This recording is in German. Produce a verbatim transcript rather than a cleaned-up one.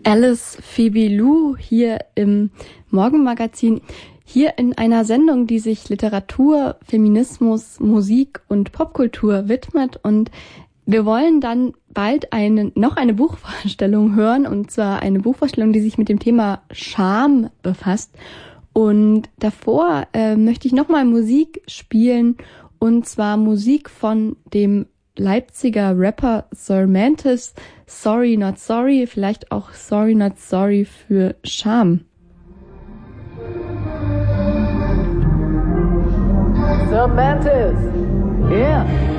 Alice Phoebe Lou hier im Morgenmagazin. Hier in einer Sendung, die sich Literatur, Feminismus, Musik und Popkultur widmet. Und wir wollen dann bald eine, noch eine Buchvorstellung hören. Und zwar eine Buchvorstellung, die sich mit dem Thema Scham befasst. Und davor äh, möchte ich nochmal Musik spielen. Und zwar Musik von dem Leipziger Rapper Sir Mantis, Sorry Not Sorry, vielleicht auch Sorry Not Sorry für Scham. Sir Mantis, yeah.